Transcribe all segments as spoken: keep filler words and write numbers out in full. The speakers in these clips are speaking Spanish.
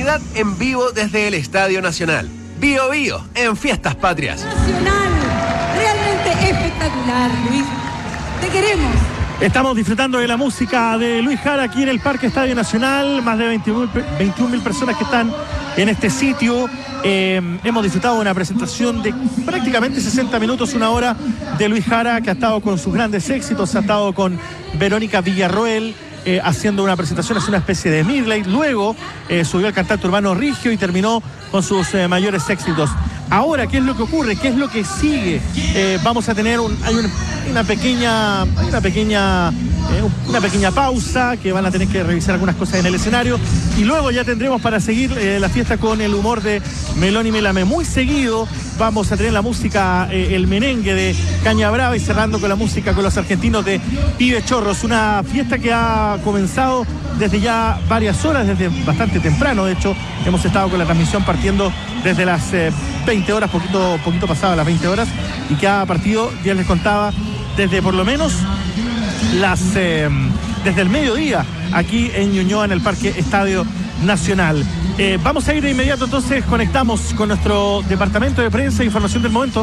Navidad en vivo desde el Estadio Nacional. Bío Bío en Fiestas Patrias. Nacional, realmente espectacular, Luis. Te queremos. Estamos disfrutando de la música de Luis Jara aquí en el Parque Estadio Nacional. Más de veintiún mil personas que están en este sitio. Eh, hemos disfrutado de una presentación de prácticamente sesenta minutos, una hora, de Luis Jara, que ha estado con sus grandes éxitos. Ha estado con Verónica Villarroel eh, haciendo una presentación, es una especie de midnight. Luego eh, subió al cantante Urbano Rigio y terminó con sus eh, mayores éxitos. Ahora, ¿qué es lo que ocurre? ¿Qué es lo que sigue? Eh, vamos a tener un, hay una, una pequeña, hay una pequeña, eh, una pequeña pausa, que van a tener que revisar algunas cosas en el escenario, y luego ya tendremos para seguir eh, la fiesta con el humor de Melón y Melame. Muy seguido vamos a tener la música, eh, el merengue de Caña Brava, y cerrando con la música con los argentinos de Pibe Chorros. Una fiesta que ha comenzado desde ya varias horas, desde bastante temprano. De hecho, hemos estado con la transmisión partiendo desde las eh, veinte horas, poquito, poquito pasada las veinte horas, y que ha partido, ya les contaba, desde por lo menos las eh, desde el mediodía aquí en Ñuñoa, en el Parque Estadio Nacional. Eh, vamos a ir de inmediato, entonces conectamos con nuestro departamento de prensa e información del momento.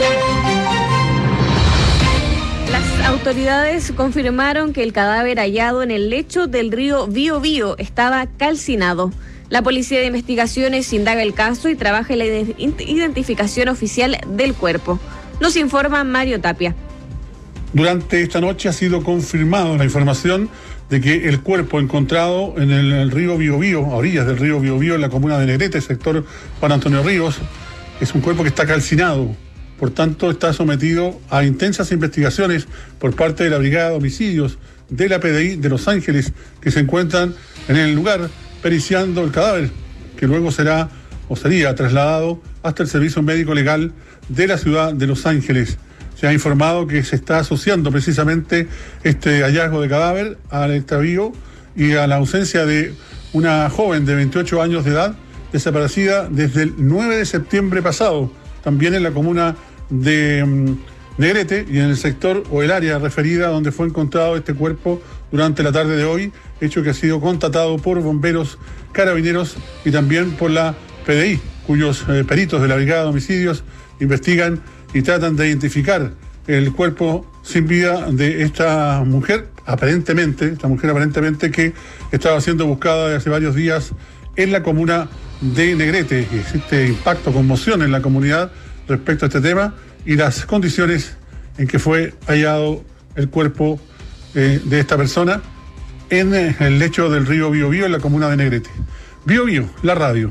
Las autoridades confirmaron que el cadáver hallado en el lecho del río Bío Bío estaba calcinado. La Policía de Investigaciones indaga el caso y trabaja en la identificación oficial del cuerpo. Nos informa Mario Tapia. Durante esta noche ha sido confirmada la información de que el cuerpo encontrado en el, el río Bío Bío, a orillas del río Bío Bío, en la comuna de Negrete, sector Juan Antonio Ríos, es un cuerpo que está calcinado. Por tanto, está sometido a intensas investigaciones por parte de la Brigada de Homicidios de la P D I de Los Ángeles, que se encuentran en el lugar periciando el cadáver, que luego será o sería trasladado hasta el Servicio Médico Legal de la ciudad de Los Ángeles. Se ha informado que se está asociando precisamente este hallazgo de cadáver al extravío y a la ausencia de una joven de veintiocho años de edad desaparecida desde el nueve de septiembre pasado, también en la comuna de um, Negrete y en el sector o el área referida donde fue encontrado este cuerpo durante la tarde de hoy, hecho que ha sido constatado por bomberos, carabineros y también por la P D I, cuyos eh, peritos de la Brigada de Homicidios investigan y tratan de identificar el cuerpo sin vida de esta mujer, aparentemente, esta mujer aparentemente que estaba siendo buscada desde hace varios días en la comuna de Negrete. Existe impacto, conmoción en la comunidad respecto a este tema y las condiciones en que fue hallado el cuerpo eh, de esta persona en eh, el lecho del río Bío Bío, en la comuna de Negrete. Bío Bío, la radio.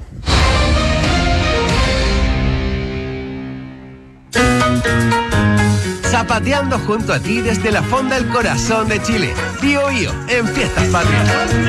Zapateando junto a ti desde la fonda del corazón de Chile. Bío Bío en Fiestas Patrias.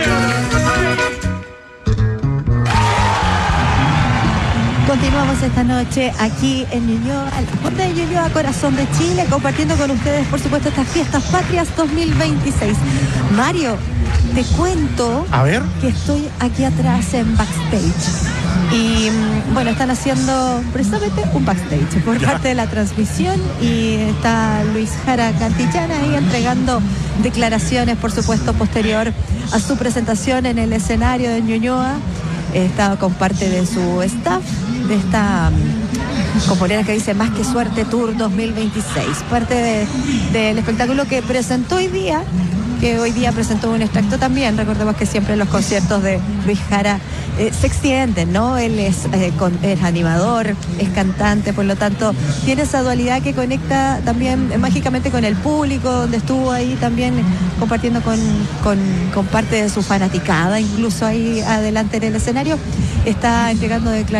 Continuamos esta noche aquí en Ñuñoa, la fonda de Ñuñoa, corazón de Chile, compartiendo con ustedes, por supuesto, estas Fiestas Patrias dos mil veintiséis. Mario, te cuento A ver. que estoy aquí atrás en backstage. Y bueno, están haciendo precisamente un backstage por Ya. parte de la transmisión, y está Luis Jara Cantillana ahí entregando declaraciones, por supuesto, posterior a su presentación en el escenario de Ñuñoa. Está con parte de su staff de esta um, componente que dice Más que Suerte Tour dos mil veintiséis, parte de, del espectáculo que presentó hoy día, que hoy día presentó un extracto también. Recordemos que siempre los conciertos de Luis Jara eh, se extienden, ¿no? Él es, eh, con, es animador, es cantante, por lo tanto tiene esa dualidad que conecta también eh, mágicamente con el público, donde estuvo ahí también compartiendo con, con, con parte de su fanaticada, incluso ahí adelante en el escenario. Está entregando declaraciones